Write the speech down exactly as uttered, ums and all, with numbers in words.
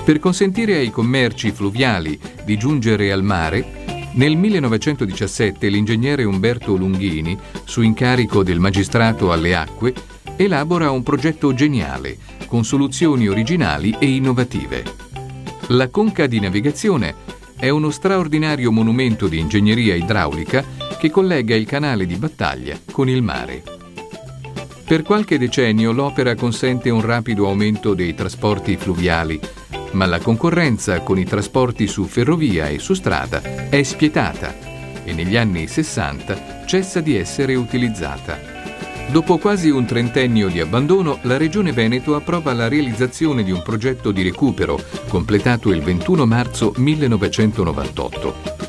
Per consentire ai commerci fluviali di giungere al mare, nel millenovecentodiciassette l'ingegnere Umberto Lunghini, su incarico del magistrato alle acque, elabora un progetto geniale, con soluzioni originali e innovative. La conca di navigazione è uno straordinario monumento di ingegneria idraulica che collega il canale di Battaglia con il mare. Per qualche decennio l'opera consente un rapido aumento dei trasporti fluviali, ma la concorrenza con i trasporti su ferrovia e su strada è spietata e negli anni sessanta cessa di essere utilizzata. Dopo quasi un trentennio di abbandono, la Regione Veneto approva la realizzazione di un progetto di recupero completato il ventuno marzo millenovecentonovantotto.